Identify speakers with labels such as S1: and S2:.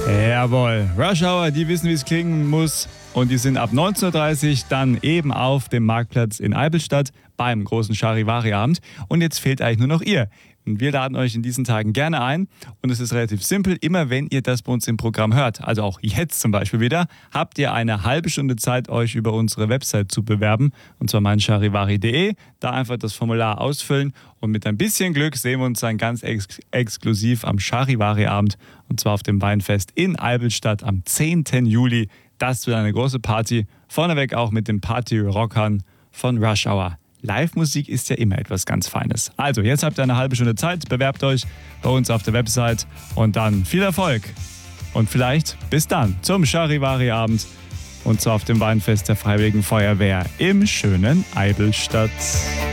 S1: Jawohl, Rush Hour, die wissen, wie es klingen muss. Und die sind ab 19.30 Uhr dann eben auf dem Marktplatz in Eibelstadt beim großen Charivari-Abend. Und jetzt fehlt eigentlich nur noch ihr. Und wir laden euch in diesen Tagen gerne ein. Und es ist relativ simpel, immer wenn ihr das bei uns im Programm hört, also auch jetzt zum Beispiel wieder, habt ihr eine halbe Stunde Zeit, euch über unsere Website zu bewerben. Und zwar meincharivari.de. Da einfach das Formular ausfüllen. Und mit ein bisschen Glück sehen wir uns dann ganz exklusiv am Charivari-Abend. Und zwar auf dem Weinfest in Eibelstadt am 10. Juli. Das wird eine große Party. Vorneweg auch mit den Party-Rockern von Rush Hour. Live-Musik ist ja immer etwas ganz Feines. Also, jetzt habt ihr eine halbe Stunde Zeit, bewerbt euch bei uns auf der Website und dann viel Erfolg. Und vielleicht bis dann zum Charivari-Abend und zwar auf dem Weinfest der Freiwilligen Feuerwehr im schönen Eibelstadt.